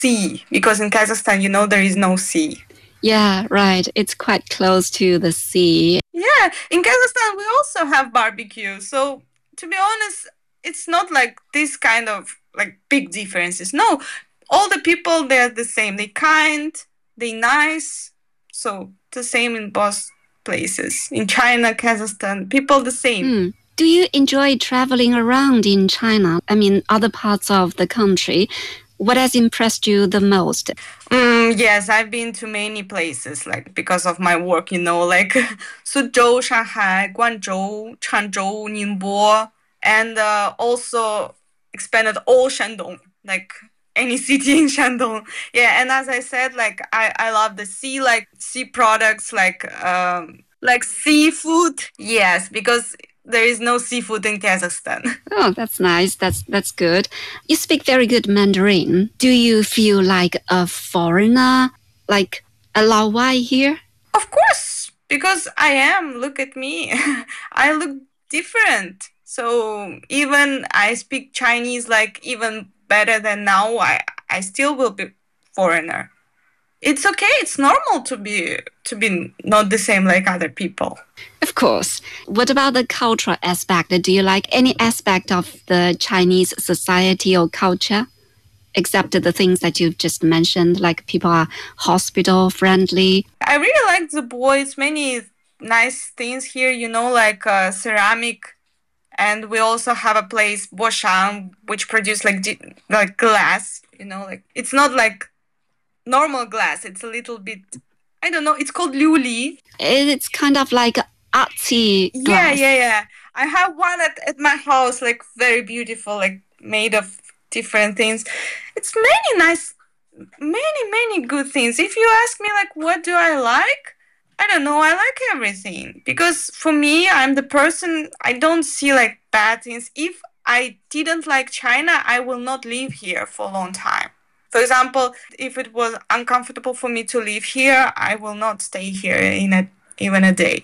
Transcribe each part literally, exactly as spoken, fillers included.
sea, because in Kazakhstan, you know, there is no sea. Yeah, right. It's quite close to the sea. Yeah, in Kazakhstan, we also have barbecue. So, to be honest, it's not like this kind of like big differences. No, all the people, they're the same. They kind, they nice. So, the same in both places. In China, Kazakhstan, people the same. Mm. Do you enjoy traveling around in China? I mean, other parts of the country. What has impressed you the most? Mm, yes, I've been to many places, like because of my work, you know, like Suzhou, Shanghai, Guangzhou, Changzhou, Ningbo, and uh, also expanded all Shandong, like any city in Shandong. Yeah, and as I said, like I, I love the sea, like sea products, like um, like seafood. Yes, because there is no seafood in Kazakhstan. Oh, that's nice. That's that's good. You speak very good Mandarin. Do you feel like a foreigner, like a Laowai here? Of course, because I am. Look at me. I look different. So even I speak Chinese like even better than now, I, I still will be foreigner. It's okay. It's normal to be to be not the same like other people. Of course. What about the cultural aspect? Do you like any aspect of the Chinese society or culture, except the things that you've just mentioned, like people are hospital friendly? I really like the boys. Many nice things here, you know, like uh, ceramic, and we also have a place Boshang, which produce like like glass. You know, like it's not like normal glass. It's a little bit, I don't know, it's called liuli. It's kind of like artsy glass. Yeah, yeah, yeah. I have one at, at my house, like very beautiful, like made of different things. It's many nice, many, many good things. If you ask me, like, what do I like? I don't know. I like everything. Because for me, I'm the person, I don't see like bad things. If I didn't like China, I will not live here for a long time. For example, if it was uncomfortable for me to live here, I will not stay here in a, even a day.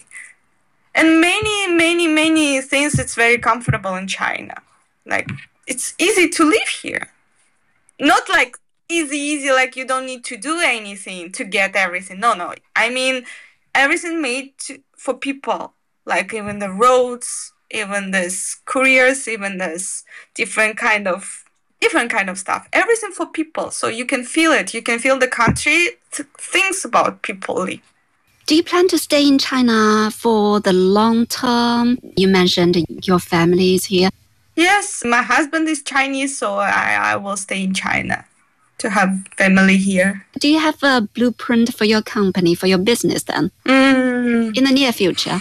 And many, many, many things, it's very comfortable in China. Like, it's easy to live here. Not like easy, easy, like you don't need to do anything to get everything. No, no. I mean, everything made to, for people. Like even the roads, even this couriers, even this different kind of different kind of stuff. Everything for people. So you can feel it. You can feel the country th- thinks about people. Do you plan to stay in China for the long term? You mentioned your family is here. Yes, my husband is Chinese, so I, I will stay in China to have family here. Do you have a blueprint for your company, for your business then? Mm. In the near future?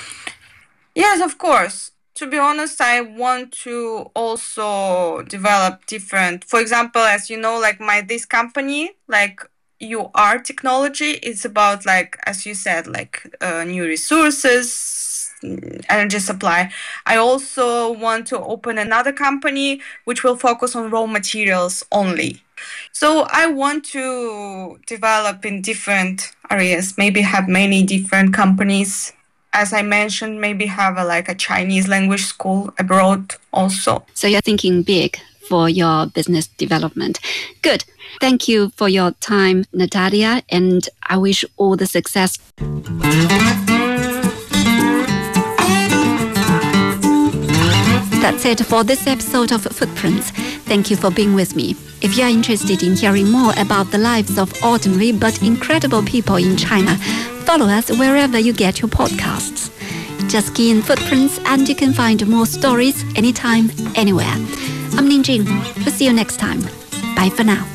Yes, of course. To be honest, I want to also develop different, for example, as you know, like my this company, like U R technology, is about like, as you said, like uh, new resources, energy supply. I also want to open another company which will focus on raw materials only. So I want to develop in different areas, maybe have many different companies. As I mentioned, maybe have a, like a Chinese language school abroad also. So you're thinking big for your business development. Good. Thank you for your time, Natalia, and I wish all the success. That's it for this episode of Footprints. Thank you for being with me. If you are interested in hearing more about the lives of ordinary but incredible people in China, follow us wherever you get your podcasts. Just key in Footprints and you can find more stories anytime, anywhere. I'm Ningjing. We'll see you next time. Bye for now.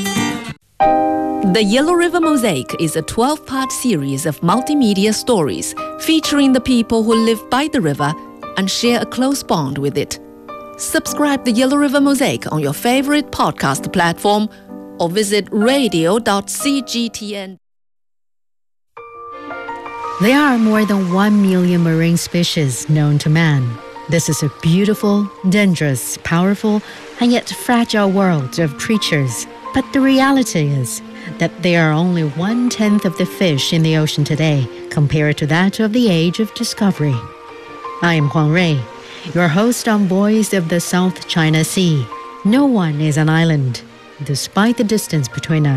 The Yellow River Mosaic is a twelve-part series of multimedia stories featuring the people who live by the river and share a close bond with it. Subscribe the Yellow River Mosaic on your favorite podcast platform or visit radio dot c g t n. There are more than one million marine species known to man. This is a beautiful, dangerous, powerful, and yet fragile world of creatures. But the reality is that there are only one-tenth of the fish in the ocean today compared to that of the age of discovery. I am Huang Rui, your host on Voice of the South China Sea. No one is an island. despite the distance between us.